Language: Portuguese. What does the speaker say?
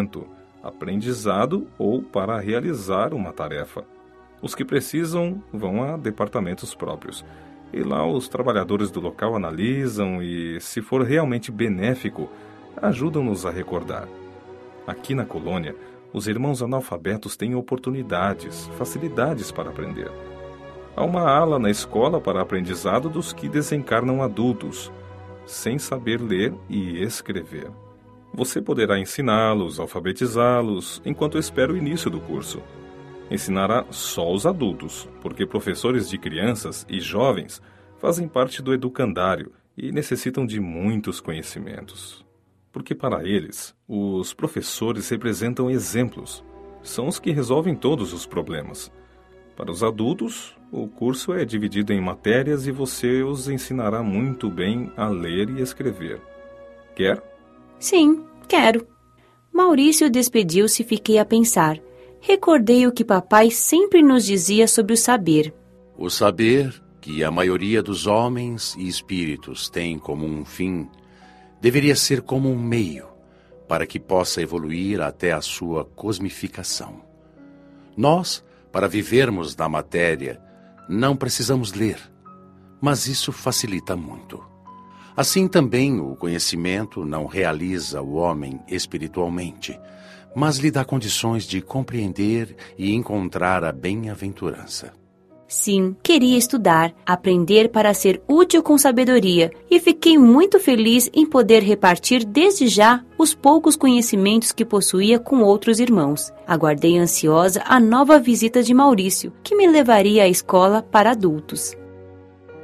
conhecimento, aprendizado ou para realizar uma tarefa. Os que precisam vão a departamentos próprios. E lá os trabalhadores do local analisam e, se for realmente benéfico, ajudam-nos a recordar. Aqui na colônia, os irmãos analfabetos têm oportunidades, facilidades para aprender. Há uma ala na escola para aprendizado dos que desencarnam adultos, sem saber ler e escrever. Você poderá ensiná-los, alfabetizá-los, enquanto espera o início do curso. Ensinará só os adultos, porque professores de crianças e jovens fazem parte do educandário e necessitam de muitos conhecimentos. Porque para eles, os professores representam exemplos. São os que resolvem todos os problemas. Para os adultos, o curso é dividido em matérias e você os ensinará muito bem a ler e escrever. Quer? Sim, quero. Maurício despediu-se e fiquei a pensar. Recordei o que papai sempre nos dizia sobre o saber. O saber, que a maioria dos homens e espíritos tem como um fim, deveria ser como um meio para que possa evoluir até a sua cosmificação. Nós, para vivermos na matéria, não precisamos ler, mas isso facilita muito. Assim também o conhecimento não realiza o homem espiritualmente, mas lhe dá condições de compreender e encontrar a bem-aventurança. Sim, queria estudar, aprender para ser útil com sabedoria e fiquei muito feliz em poder repartir desde já os poucos conhecimentos que possuía com outros irmãos. Aguardei ansiosa a nova visita de Maurício, que me levaria à escola para adultos.